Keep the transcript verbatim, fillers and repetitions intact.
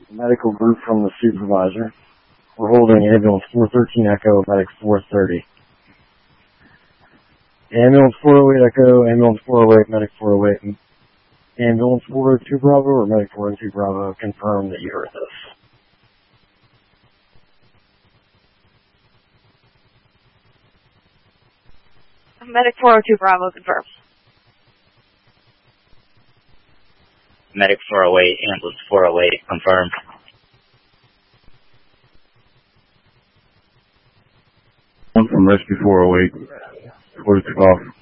medical group from the supervisor. We're holding ambulance four thirteen Echo, medic four thirty. Ambulance four oh eight Echo, ambulance four oh eight, medic four oh eight, ambulance four oh two Bravo or medic four oh two Bravo, confirm that you heard this. Medic four oh two Bravo, confirmed. Medic four oh eight, ambulance four oh eight, confirmed. One from rescue four oh eight, forty-two off.